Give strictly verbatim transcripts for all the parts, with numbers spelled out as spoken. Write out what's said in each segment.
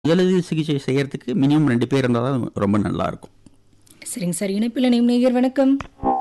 முதலுதவி சிகிச்சை செய்யறதுக்கு மினிமம் ரெண்டு பேர் இருந்தால் தான் ரொம்ப நல்லா இருக்கும். சரிங்க சார். இணைப்பில் நேம் நேயர் வணக்கம்.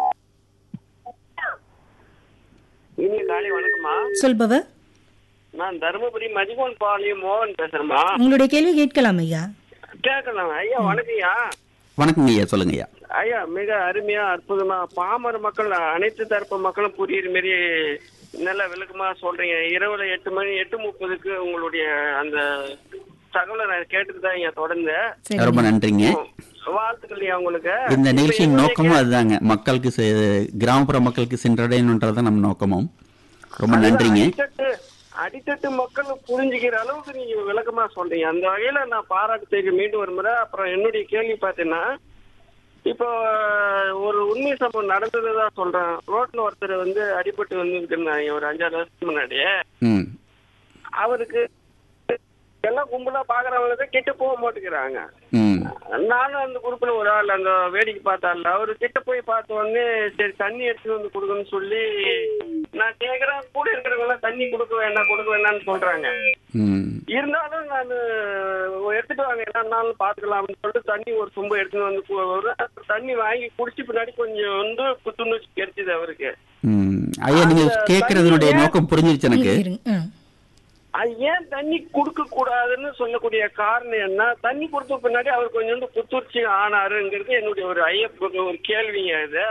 இனிய காலை வணக்கம்மா. சொல்பவர் நான் தருமபுரி மதிகோன் பாளையம் மோகன் பேசுறேம்மா. உங்களுடைய கேள்வி கேட்கலாம் ஐயா. கேட்கலாம் ஐயா. வணக்கம்யா. வணக்கங்க ஐயா, சொல்லுங்க ஐயா. ஐயா மிக அருமையா அற்புதமா பாமர மக்கள் அனைத்து தரப்பு மக்களும் புரியுற மாரி நல்ல விளக்கமா சொல்றீங்க. இரவுல எட்டு மணி எட்டு முப்பதுக்கு உங்களுடைய அந்த தகவலை நான் கேட்டுட்டு தான் ஐயா தொடர்ந்து. ரொம்ப நன்றிங்க. வாழ்த்துக்கள் ஐயா உங்களுக்கு. இந்த நிகழ்ச்சியின் நோக்கமும் அதுதாங்க, மக்களுக்கு செ- கிராமப்புற மக்களுக்கு சென்றடையணுன்றதான் நம்ம நோக்கமும். ரொம்ப நன்றிங்க. அடித்தட்டு அடித்தட்டு மக்கள் புரிஞ்சுக்கிற அளவுக்கு நீங்க விளக்கமா சொல்றீங்க. அந்த வகையில நான் பாராட்டு தெரிவிக்க மீண்டும் ஒரு முறை. அப்புறம் என்னுடைய கேள்வி பார்த்தீங்கன்னா, இப்போ ஒரு உண்மை சம்பவம் நடந்ததுதான் சொல்றேன். ரோட்ல ஒருத்தர் வந்து அடிபட்டு வந்து ஒரு அஞ்சாறு வருஷத்துக்கு முன்னாடியே ம் அவருக்கு எல்லாம் கும்பலா பாக்குறவங்க கிட்ட போக மாட்டேங்கிறாங்க. ம் நானும் அந்த குரூப்ல ஒரு ஆள் அந்த வேடிக்கை பார்த்தால அவரு கிட்ட போய் பார்த்த உடனே சரி தண்ணி எடுத்து வந்து கொடுக்கணும்னு சொல்லி நான் கேக்குறேன். கூட இருக்கிறவங்க எல்லாம் தண்ணி கொடுக்க வேண்டாம் கொடுக்க வேண்டாம்னு சொல்றாங்க. ம் இருந்தாலும் நான் எடுத்துட்டு வாங்க எல்லா நாளும் பாத்துக்கலாம்னு சொல்லிட்டு தண்ணி ஒரு சொம்பு எடுத்துட்டு வந்து கு- ஒரு தண்ணி வாங்கி குடிச்சு பின்னாடி கொஞ்சம் வந்து புத்துணர்ச்சி கிடைச்சது அவருக்கு. ம் ஐயா, நீங்க கேட்கறதுனுடைய நோக்கம் புரிஞ்சிருச்சு எனக்கு. இருங்க. ஆ. அது ஏன் தண்ணி கொடுக்க கூடாதுன்னு சொல்லக்கூடிய காரணம் என்ன? தண்ணி கொடுத்த பின்னாடி அவர் கொஞ்சம் புத்துணர்ச்சி ஆனாருங்கிறது என்னுடைய ஒரு ஐயப்ப ஒரு கேள்விங்க. இது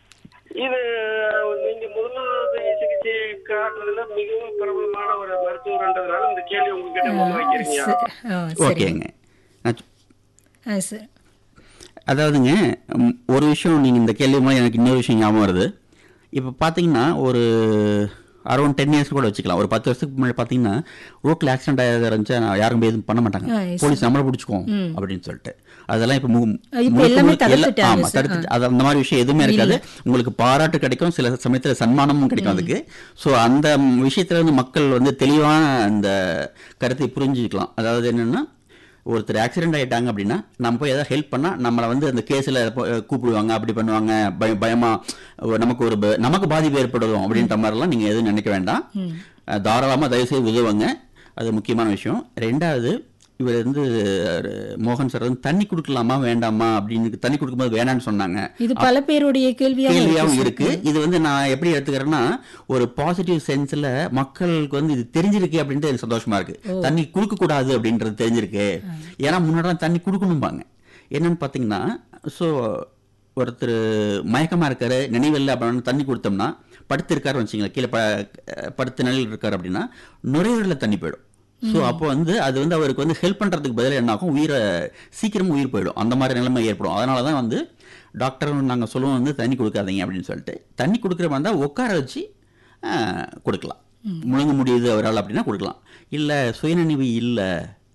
இது நீங்க முதலுதவி சிகிச்சை காட்டுறதுல மிகவும் பிரபலமான ஒரு மருத்துவர்ன்றதுனால இந்த கேள்வி உங்ககிட்ட முன் வைக்கிறீங்க. சரி. ஆ, சரி. ஓகேங்க. நான் சொ- ஆ, சரி. அதாவதுங்க, ம், ஒரு விஷயம் நீங்கள் இந்த கேள்வி மூலம் எனக்கு இன்னொரு விஷயம் ஞாபகம் வருது. இப்போ பார்த்தீங்கன்னா ஒரு அரௌண்ட் டென் இயர்ஸ் கூட வச்சுக்கலாம். ஒரு பத்து வருஷத்துக்கு முன்னாடி பார்த்தீங்கன்னா ரோட்டில் ஆக்சிடென்ட் ஆகிறது இருந்துச்சா யாரும் போய் எதுவும் பண்ண மாட்டாங்க. ஆ, yes, போலீஸ் நம்மளை பிடிச்சிக்குவோம் அப்படின்னு சொல்லிட்டு அதெல்லாம் இப்போ இப்போ எல்லாமே தடுத்துட்டாங்க, ஆமாம் sir. தடுத்து அது அந்த மாதிரி விஷயம் எதுவுமே இருக்காது. உங்களுக்கு பாராட்டு கிடைக்கும், சில சமயத்தில் சன்மானமும் கிடைக்கும் அதுக்கு. ஸோ அந்த விஷயத்தில் வந்து மக்கள் வந்து தெளிவான அந்த கருத்தை புரிஞ்சுக்கலாம். அதாவது என்னென்னா, ஒருத்தர் ஆக்சிடென்ட் ஆகிட்டாங்க அப்படின்னா நம்ம போய் ஏதாவது ஹெல்ப் பண்ணால் நம்மளை வந்து அந்த கேஸில் கூப்பிடுவாங்க, அப்படி பண்ணுவாங்க, பய பயமாக நமக்கு ஒரு ப- நமக்கு பாதிப்பு ஏற்படுவோம் அப்படின்ற மாதிரிலாம் நீங்கள் எதுவும் நினைக்க வேண்டாம். அஹ் தாராளமாக தயவுசெய்து உதவுங்க. அது முக்கியமான விஷயம். ரெண்டாவது, இவர் வந்து ஒரு மோகன் சார் வந்து தண்ணி கொடுக்கலாமா வேண்டாமா அப்படின்னு தண்ணி கொடுக்கும்போது வேணான்னு சொன்னாங்க. இது பல பேருடைய கேள்வியாகவும் கேள்வியாகவும் இருக்கு இருக்கு. இது வந்து நான் எப்படி எடுத்துக்கிறேன்னா, ஒரு பாசிட்டிவ் சென்ஸ்ல மக்களுக்கு வந்து இது தெரிஞ்சிருக்கு அப்படின்ட்டு எனக்கு சந்தோஷமா இருக்கு. தண்ணி கொடுக்க கூடாது அப்படின்றது தெரிஞ்சிருக்கு. ஏன்னா முன்னாடி தண்ணி கொடுக்கணும்பாங்க. என்னன்னு பாத்தீங்கன்னா, ஸோ ஒருத்தர் மயக்கமா இருக்காரு, நினைவில்லை அப்படின்னு தண்ணி கொடுத்தோம்னா, படுத்து இருக்காருன்னு வச்சுங்களேன், கீழே ப படுத்து நிலையில் இருக்காரு அப்படின்னா நுரையீரலில் தண்ணி போயிடும். ஸோ அப்போ வந்து அது வந்து அவருக்கு வந்து ஹெல்ப் பண்ணுறதுக்கு பதிலாக என்ன ஆகும், உயிரை சீக்கிரமாக உயிர் போயிடும். அந்த மாதிரி நிலைமை ஏற்படும். அதனால தான் வந்து டாக்டர் நாங்கள் சொல்லுவோம் வந்து தண்ணி கொடுக்காதீங்க அப்படின்னு சொல்லிட்டு. தண்ணி கொடுக்குற மாதிரி இருந்தால் உட்கார வச்சு ஆஹ், கொடுக்கலாம். முழுங்க முடியுது அவரால் அப்படின்னா கொடுக்கலாம். இல்லை சுயநினைவு இல்லை,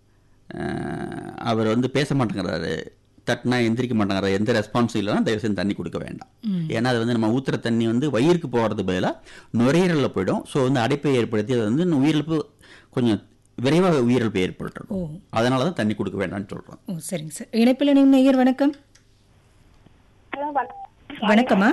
ஆஹ், அவர் வந்து பேச மாட்டேங்கிறாரு, தட்டினா எந்திரிக்க மாட்டேங்கிறாரு, எந்த ரெஸ்பான்ஸும் இல்லைன்னா தயவு செஞ்சு தண்ணி கொடுக்க வேண்டாம். ஏன்னா அது வந்து நம்ம ஊற்றுற தண்ணி வந்து வயிறுக்கு போகிறதுக்கு பதிலாக நுரையீரலில் போயிடும். ஸோ வந்து அடைப்பை ஏற்படுத்தி அது வந்து உயிரிழப்பு கொஞ்சம் விரைவாக உயிரிழப்பு ஏற்பட்டுரும். ஓ. அதனால தான் தண்ணி கொடுக்க வேண்டாம்னு சொல்கிறோம். ஓ, சரிங்க சார். இணைப்பில் நேம் நேயர் வணக்கம். வணக்கம்மா.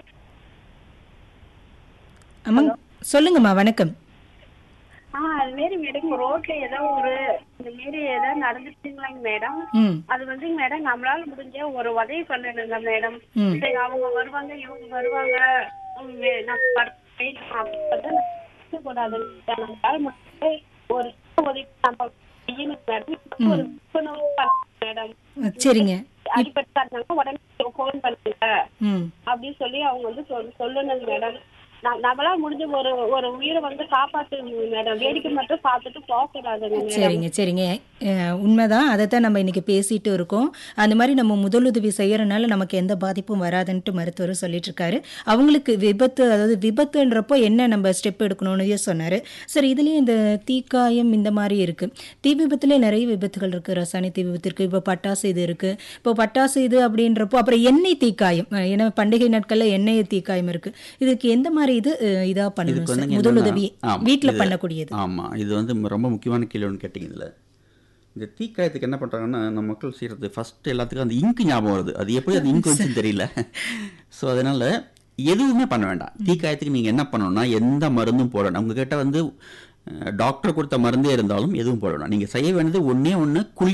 அம்மா சொல்லுங்கம்மா. வணக்கம். ஆ, அது மாரி மேடம் ரோட்ல ஏதோ ஒரு இந்த மாரி ஏதாவது நடந்துச்சுங்களாங்க மேடம். ம் அது வந்து மேடம் நம்மளால முடிஞ்ச ஒரு உதவி பண்ணணுங்க மேடம். ம். சரி, அவங்க வருவாங்க இவங்க வருவாங்க உம், வே- நம்ம படுத்து போயிடலாம் அப்படின்னு சொல்லிட்டு நம்ம பேசக்கூடாது. நம்மளால முடிஞ்ச ஒரு உதவி நம்ம செய்யணும் மேடம். ஒரு விழிப்புணர்வு பண்ணணும் மேடம். சரிங்க. அடிபட்டாங்க உடனே ஃபோன் பண்ணுங்க ம் அப்படின்னு சொல்லி அவங்க வந்து சொல் சொல்லணுங்க மேடம். ந- நம்மளா முடிஞ்ச ஒரு ஒரு உயிரை வந்து காப்பாற்றணும் மேடம். வேடிக்கை மட்டும் பார்த்துட்டு போகக்கூடாதுங்க மேடம். சரிங்க சரிங்க. அஹ், உண்மைதான். அதை தான் நம்ம இன்னைக்கு பேசிட்டு இருக்கோம். அந்த மாதிரி நம்ம முதலுதவி செய்யறதுனால நமக்கு எந்த பாதிப்பும் வராதுன்ட்டு மருத்துவர் சொல்லிட்டு இருக்காரு. அவங்களுக்கு விபத்து, அதாவது விபத்துன்றப்போ என்ன நம்ம ஸ்டெப் எடுக்கணும்னு சொன்னாரு. சரி, இதுலயும் இந்த தீக்காயம் இந்த மாதிரி இருக்கு. தீ விபத்துல நிறைய விபத்துகள் இருக்கு. ரசாயன தீ விபத்து இருக்கு, இப்போ பட்டாசு இது இருக்கு. இப்போ பட்டாசு இது அப்படின்றப்போ அப்புறம் எண்ணெய் தீக்காயம், அஹ், ஏன்னா பண்டிகை நாட்கள்ல எண்ணெய் தீக்காயம் இருக்கு. இதுக்கு எந்த மாதிரி இது அஹ், இதா பண்ணணும் இதுக்கு சார்? வந்து முதலுதவி என்னன்னா, ஆமா, வீட்டுல இது- பண்ணக்கூடியது. ஆமா, இது வந்து ரொம்ப முக்கியமான கேள்வின்னு கேட்டீங்க. இதில் இந்த தீக்காயத்துக்கு என்ன பண்ணுறாங்கன்னா, நம்ம மக்கள் செய்கிறது ஃபர்ஸ்ட் எல்லாத்துக்கும் அந்த இங்கு ஞாபகம் வருது. அது எப்படி அது இங்கு வந்துச்சுன்னு தெரியல. ஸோ அதனால எதுவுமே பண்ண வேண்டாம். தீக்காயத்துக்கு நீங்கள் என்ன பண்ணணும்னா, எந்த மருந்தும் போடணும். உங்ககிட்ட வந்து டாக்டர் கொடுத்த மருந்தே இருந்தாலும் எதுவும் போட வேண்டாம். நீங்கள் செய்ய வேண்டியது ஒன்றே ஒன்று, குளி